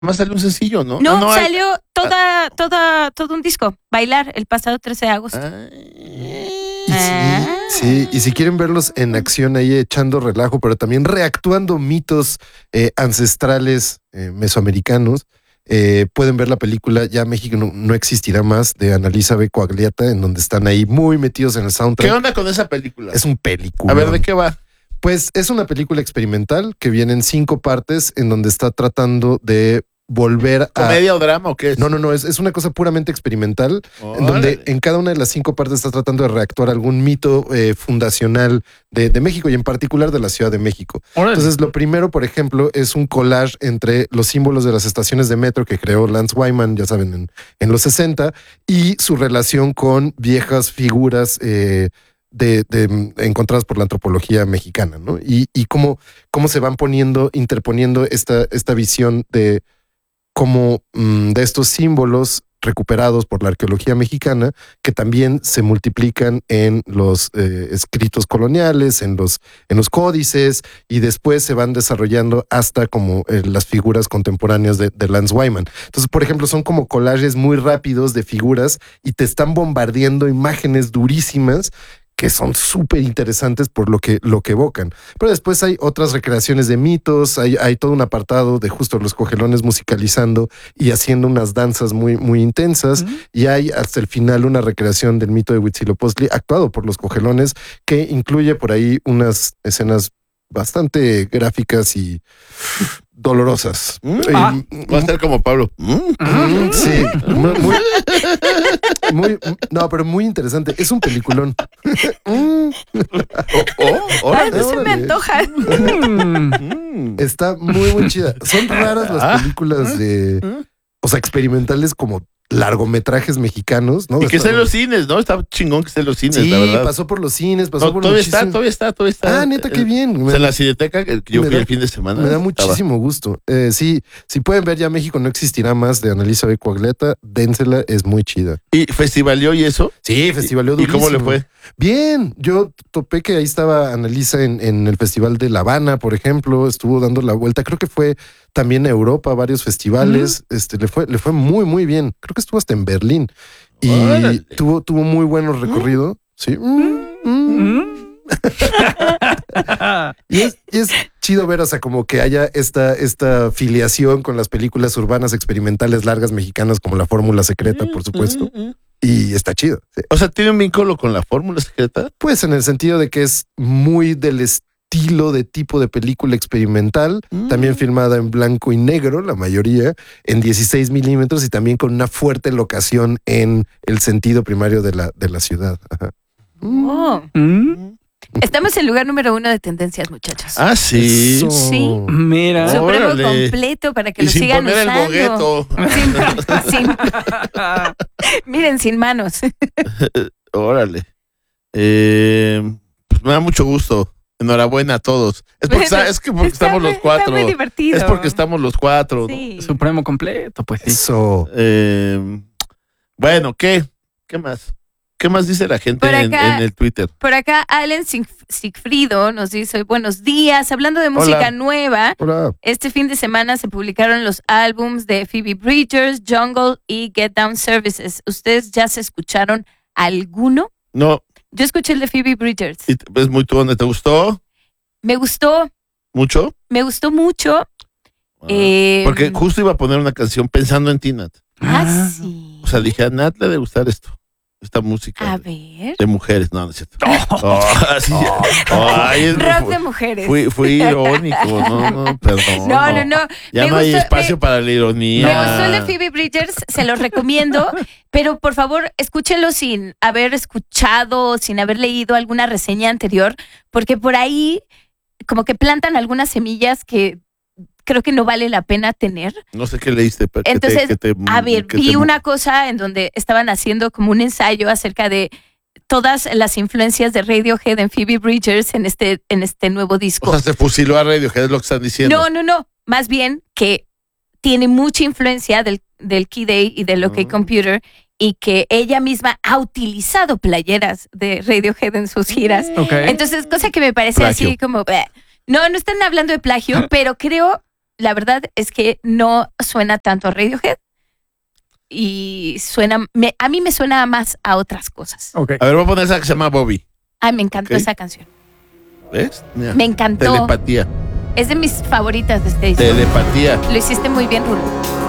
más salió un sencillo, ¿no? No, salió todo un disco. Bailar el pasado 13 de agosto. Y si quieren verlos en acción ahí echando relajo, pero también reactuando mitos ancestrales mesoamericanos, pueden ver la película Ya México no existirá más, de Annalisa B. Coagliata, en donde están ahí muy metidos en el soundtrack. ¿Qué onda con esa película? Es un película. A ver, ¿de qué va? Pues es una película experimental que viene en 5 partes, en donde está tratando de volver a... ¿Comedia o drama o qué es? No, es una cosa puramente experimental, en donde en cada una de las 5 partes está tratando de reactuar algún mito fundacional de México, y en particular de la Ciudad de México. Entonces, lo primero, por ejemplo, es un collage entre los símbolos de las estaciones de metro que creó Lance Wyman, ya saben, en los 60, y su relación con viejas figuras encontradas por la antropología mexicana, ¿no? Y cómo se van interponiendo esta visión de como de estos símbolos recuperados por la arqueología mexicana, que también se multiplican en los escritos coloniales, en los códices, y después se van desarrollando hasta como las figuras contemporáneas de Lance Wyman. Entonces, por ejemplo, son como collages muy rápidos de figuras y te están bombardeando imágenes durísimas que son súper interesantes por lo que evocan. Pero después hay otras recreaciones de mitos, hay todo un apartado de justo los cogelones musicalizando y haciendo unas danzas muy, muy intensas, y hay hasta el final una recreación del mito de Huitzilopochtli actuado por los cogelones, que incluye por ahí unas escenas bastante gráficas y dolorosas. Va a estar como Pablo. Sí, pero muy interesante. Es un peliculón. No se me antoja. Está muy chida. Son raras las películas experimentales como largometrajes mexicanos, ¿no? Y que estén en los cines, ¿no? Está chingón que estén en los cines, la verdad. Sí, pasó por los cines, pasó por todavía está. Ah, neta, qué bien. En la Cineteca, que yo fui el fin de semana. Me da muchísimo gusto. Sí, si pueden ver Ya México no existirá más, de Annalisa B. Coagliata, dénsela, es muy chida. ¿Y festivalió y eso? Sí, festivalió durísimo. ¿Y cómo le fue? Bien, yo topé que ahí estaba Annalisa en el Festival de La Habana, por ejemplo, estuvo dando la vuelta, creo que fue también a Europa, varios festivales, le fue muy, muy bien. Creo que estuvo hasta en Berlín y tuvo muy buen recorrido. Sí. Y es chido ver, o sea, como que haya esta filiación con las películas urbanas experimentales largas mexicanas, como La Fórmula Secreta, por supuesto. Y está chido. Sí. O sea, ¿tiene un vínculo con La Fórmula Secreta? Pues en el sentido de que es muy del estilo de tipo de película experimental, también filmada en blanco y negro, la mayoría, en 16 milímetros, y también con una fuerte locación en el sentido primario de la ciudad. Ajá. Estamos en lugar número 1 de tendencias, muchachos. Ah, sí. Eso. Sí. Mira. Supremo completo para que lo sigan usando. Sin poner el bogueto. Miren, sin manos. Órale. Pues me da mucho gusto. Enhorabuena a todos. Porque estamos los 4. Está muy divertido. Es porque estamos los 4. Sí. ¿no? Supremo completo, pues sí. Eso. Bueno, ¿qué más? ¿Qué más dice la gente en el Twitter? Por acá, Allen Sigfrido nos dice: buenos días, hablando de música nueva. Hola. Este fin de semana se publicaron los álbums de Phoebe Bridgers, Jungle y Get Down Services. ¿Ustedes ya se escucharon alguno? No. Yo escuché el de Phoebe Bridgers. ¿Es muy tú donde te gustó? Me gustó. ¿Mucho? Me gustó mucho. Porque justo iba a poner una canción pensando en ti, Nat. Sí. O sea, dije, a Nat le debe gustar esta música. A ver. De mujeres, no es cierto. Rock de mujeres. Fui irónico, no, perdón. No. Ya no hay espacio para la ironía. Me gustó el de Phoebe Bridgers, se los recomiendo, pero por favor, escúchenlo sin haber escuchado, sin haber leído alguna reseña anterior, porque por ahí como que plantan algunas semillas que creo que no vale la pena tener. No sé qué leíste. Pero entonces, vi una cosa en donde estaban haciendo como un ensayo acerca de todas las influencias de Radiohead en Phoebe Bridgers en este nuevo disco. O sea, se fusiló a Radiohead, es lo que están diciendo. No. Más bien que tiene mucha influencia del Key Day y del OK Computer, y que ella misma ha utilizado playeras de Radiohead en sus giras. Okay. Entonces, cosa que me parece plagio. así como... No están hablando de plagio, pero creo... la verdad es que no suena tanto a Radiohead y a mí me suena más a otras cosas. Ok. A ver, voy a poner esa que se llama Bobby. Ay, me encantó Ok. esa canción. ¿Ves? Mira. Me encantó. Telepatía. Es de mis favoritas de este disco. Telepatía. Lo hiciste muy bien, Rulo.